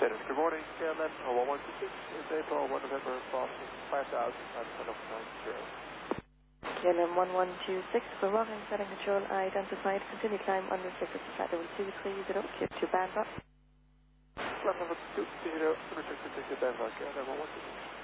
Dennis, good morning. KLM 1126 is April 1 November Boston 5,590. KLM 1126 for running setting control identified. Continue climb unrestricted to flight level 230, clear to Bangkok. Flight level 230, unrestricted to Bangkok, KLM 1126.